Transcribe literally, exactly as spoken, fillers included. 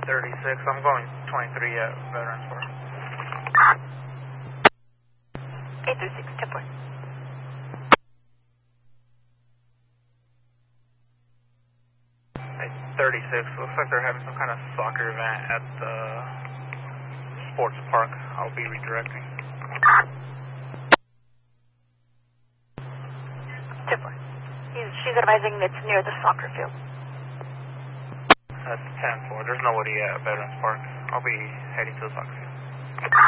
thirty-six, I'm going twenty-three at Veterans Park. eight three six, ten four. thirty-six, looks like they're having some kind of soccer event at the sports park. I'll be redirecting. ten four. He's, she's advising it's near the soccer field. That's ten four, there's nobody at Veterans Park. I'll be heading to the soccer field.